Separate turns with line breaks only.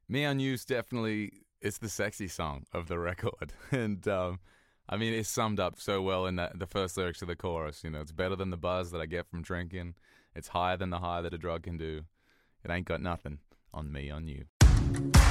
Me on You's definitely, it's the sexy song of the record. And I mean, it's summed up so well in the first lyrics of the chorus. You know, it's better than the buzz that I get from drinking. It's higher than the high that a drug can do. It ain't got nothing on me on you.